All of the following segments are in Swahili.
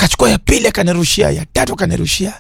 Akachukua ya pili akanirushia, ya tatu akanirushia.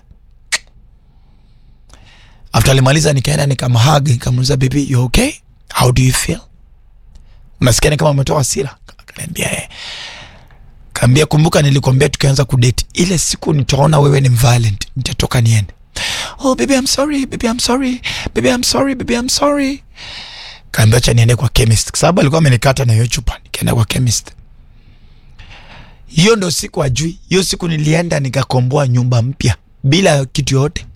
After alimaliza nikaenda nikamhug, nikamuuliza baby you okay? How do you feel? Unasikia kama umetoa hasira? Akaniambia Kaambia kumbuka nilikwambia tukianza kudate ile siku nitaona wewe ni violent nitatoka niende. Oh baby I'm sorry, baby I'm sorry, baby I'm sorry, baby I'm sorry. Kaambia acha niende kwa chemist kwa sababu alikuwa amenikata na hiyo chupa. Nikaenda kwa chemist. Hiyo ndo siku ajui. Hiyo siku nilienda nikakomboa nyumba mpya bila kitu yote.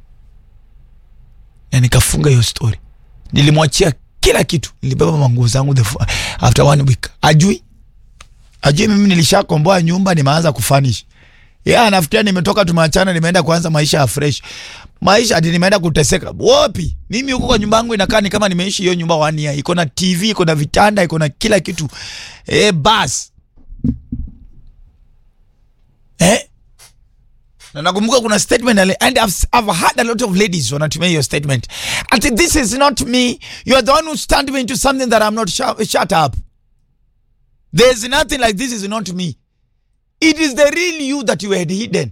Na nikafunga hiyo story. Nilimwachia kila kitu. Nilibeba manguo zangu after 1 week. Ajui mimi nilishakomboa nyumba, nimeanza kufanish. Anafikiria nimetoka tumeachana nimeenda kuanza maisha ya fresh. Maisha hadi nimeenda kuteseka. Wapi? Mimi huko kwa nyumba yangu inakaa ni kama nimeishi hiyo nyumba 1 year. Iko na TV, iko na vitanda, iko na kila kitu. Bas. Na nakumbuka kuna statement and I've had a lot of ladies wanatumia hiyo statement. And this is not me. You are the one who stand me into something that I'm not shut up. There's nothing like this is not me. It is the real you that you had hidden.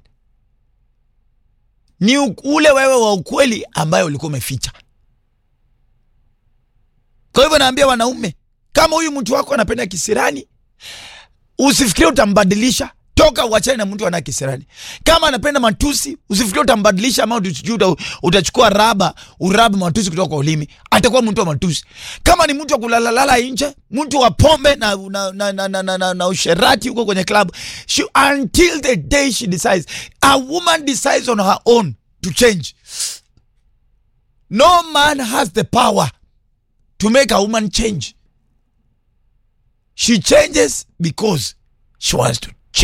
Ni ule wewe wa ukweli ambaye ulikuwa umeficha. Kwa hivyo naambia wanaume, kama huyu mtu wako anapenda kisirani, usifikirie utambadilisha. Toka uachane na mtu ana kisirani. Kama anapenda matusi, usifikirie utambadilisha ama utachukua uraba matusi kutoka kwa ulimi. Atakuwa mtu wa matusi. Kama ni mtu wa kulalala nje, mtu wa pombe na usherati huko kwenye club, until the day she decides, a woman decides on her own to change. No man has the power to make a woman change. She changes because she wants to.